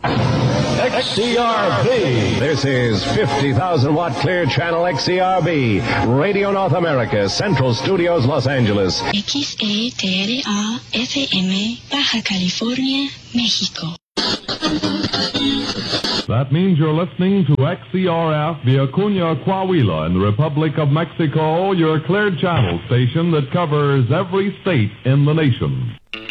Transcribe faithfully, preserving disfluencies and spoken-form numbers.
X C R B. This is fifty thousand watt clear channel X C R B. Radio North America, Central Studios, Los Angeles. X E T L A F M, Baja California, México. That means you're listening to X C R F via Cunha, Coahuila in the Republic of Mexico, your cleared channel station that covers every state in the nation.